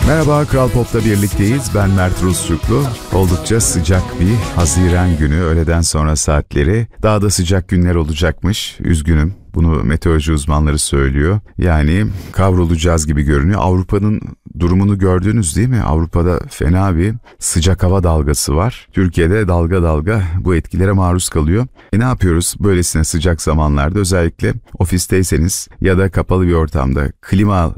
Merhaba, Kral Pop'ta birlikteyiz. Ben Mert Rusçuklu. Oldukça sıcak bir Haziran günü, öğleden sonra saatleri. Daha da sıcak günler olacakmış. Üzgünüm. Bunu meteoroloji uzmanları söylüyor. Yani kavrulacağız gibi görünüyor. Avrupa'nın durumunu gördünüz değil mi? Avrupa'da fena bir sıcak hava dalgası var. Türkiye'de dalga dalga bu etkilere maruz kalıyor. Ne yapıyoruz böylesine sıcak zamanlarda? Özellikle ofisteyseniz ya da kapalı bir ortamda klima